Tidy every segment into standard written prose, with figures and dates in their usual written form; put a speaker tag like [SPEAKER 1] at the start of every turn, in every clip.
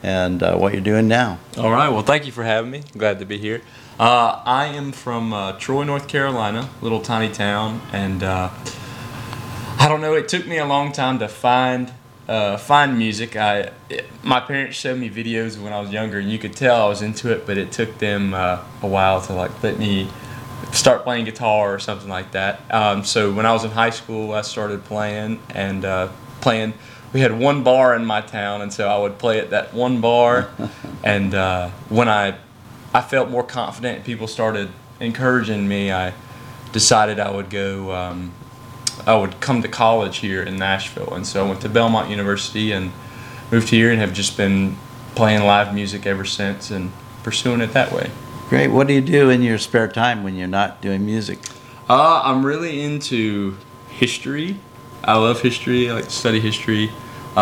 [SPEAKER 1] and what you're doing now.
[SPEAKER 2] All right. Well, thank you for having me. Glad to be here. I am from Troy, North Carolina, little tiny town, and I don't know. It took me a long time to find music. My parents showed me videos when I was younger, and you could tell I was into it, but it took them a while to let me start playing guitar or something like that. So when I was in high school, I started playing and playing. We had one bar in my town, and so I would play at that one bar. And when I felt more confident and people started encouraging me, I decided I would go. I would come to college here in Nashville, and so I went to Belmont University and moved here, and have just been playing live music ever since and pursuing it that way.
[SPEAKER 1] Great. What do you do in your spare time when you're not doing music?
[SPEAKER 2] I'm really into history. I love history. I like to study history.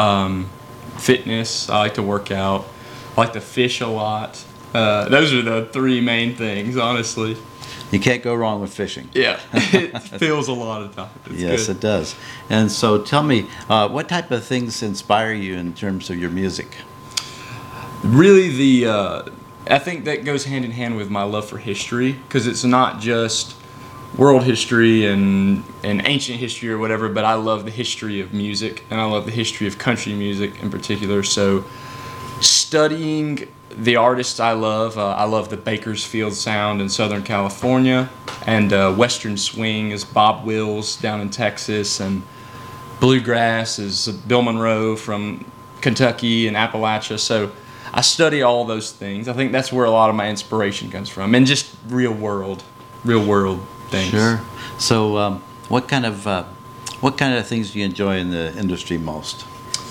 [SPEAKER 2] Fitness. I like to work out. I like to fish a lot. Those are the three main things, honestly.
[SPEAKER 1] You can't go wrong with fishing.
[SPEAKER 2] Yeah, it fills a lot of time.
[SPEAKER 1] Yes,
[SPEAKER 2] good.
[SPEAKER 1] It does. And so tell me, what type of things inspire you in terms of your music?
[SPEAKER 2] Really, I think that goes hand in hand with my love for history, because it's not just world history and ancient history or whatever, but I love the history of music, and I love the history of country music in particular. So studying the artists I love the Bakersfield sound in Southern California, and Western swing is Bob Wills down in Texas, and bluegrass is Bill Monroe from Kentucky and Appalachia. So I study all those things. I think that's where a lot of my inspiration comes from, and just real world things.
[SPEAKER 1] Sure. So what kind of things do you enjoy in the industry most?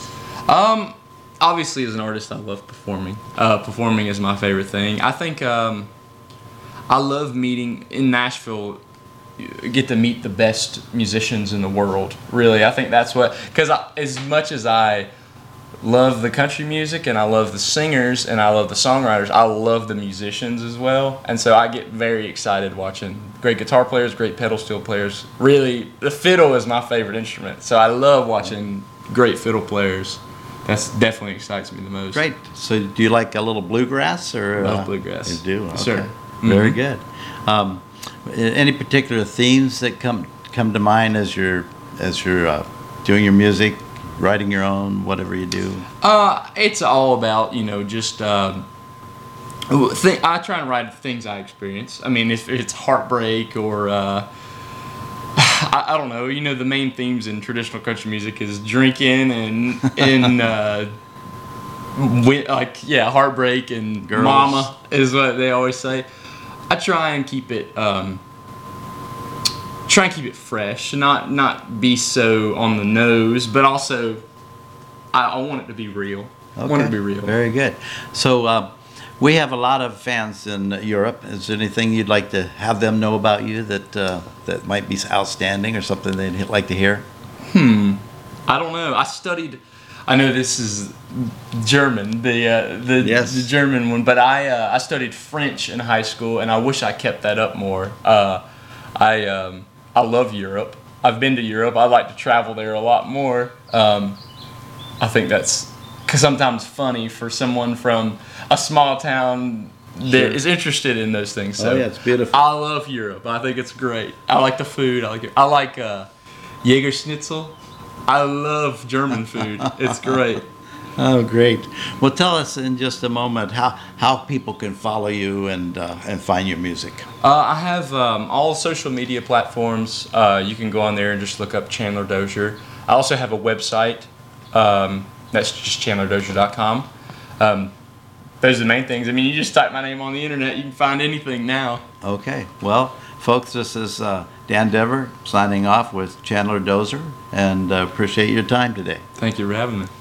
[SPEAKER 2] Obviously, as an artist, I love performing. Performing is my favorite thing. I think I love meeting in Nashville. You get to meet the best musicians in the world. Really, I think that's what. Because as much as I love the country music and I love the singers and I love the songwriters, I love the musicians as well. And so I get very excited watching great guitar players, great pedal steel players. Really, the fiddle is my favorite instrument. So I love watching great fiddle players. That's definitely excites me the most.
[SPEAKER 1] Great. So do you like a little bluegrass? Or
[SPEAKER 2] love bluegrass.
[SPEAKER 1] You do? Okay.
[SPEAKER 2] Sure. Mm-hmm.
[SPEAKER 1] Very good. Any particular themes that come to mind as you're doing your music, writing your own, whatever you do?
[SPEAKER 2] It's all about, just I try and write things I experience. I mean, if it's heartbreak or I don't know. The main themes in traditional country music is drinking and heartbreak and
[SPEAKER 1] girls.
[SPEAKER 2] Mama is what they always say. I try and keep it fresh, not be so on the nose, but also I want it to be real.
[SPEAKER 1] Okay.
[SPEAKER 2] I want it to be real.
[SPEAKER 1] Very good. So we have a lot of fans in Europe. Is there anything you'd like to have them know about you that might be outstanding or something they'd like to hear?
[SPEAKER 2] I don't know. I know this is German,
[SPEAKER 1] Yes.
[SPEAKER 2] the German one, but I studied French in high school, and I wish I kept that up more. I love Europe. I've been to Europe. I'd like to travel there a lot more. I think that's sometimes funny for someone from a small town that is interested in those things. So
[SPEAKER 1] yeah, it's beautiful.
[SPEAKER 2] I love Europe. I think it's great. I like the food. I like Jäger Schnitzel. I love German food. It's great.
[SPEAKER 1] Oh, great. Well, tell us in just a moment how people can follow you and find your music.
[SPEAKER 2] I have all social media platforms. You can go on there and just look up Chandler Dozier. I also have a website. That's just chandlerdozier.com. Those are the main things. I mean, you just type my name on the internet, you can find anything now.
[SPEAKER 1] Okay. Well, folks, this is Dan Dever signing off with Chandler Dozier, and appreciate your time today.
[SPEAKER 2] Thank you for having me.